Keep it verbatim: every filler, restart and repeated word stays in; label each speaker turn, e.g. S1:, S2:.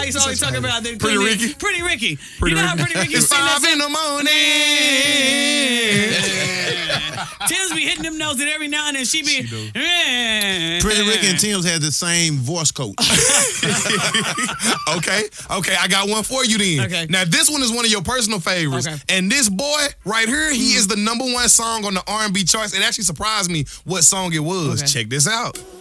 S1: He's always talking about the
S2: Pretty Ricky.
S1: Pretty Ricky.
S2: Pretty
S1: you know
S2: Ricky.
S1: how Pretty Ricky
S2: It's
S1: sing that
S2: five in
S1: song?
S2: the morning.
S1: Tim's be hitting them notes, and every now and then she be.
S3: Pretty Ricky and Tim's had the same voice coach.
S2: Okay, okay, I got one for you then.
S1: Okay.
S2: Now this one is one of your personal favorites,
S1: Okay.
S2: and this boy right here, he is the number one song on the R and B charts. It actually surprised me what song it was.
S1: Okay.
S2: Check this out.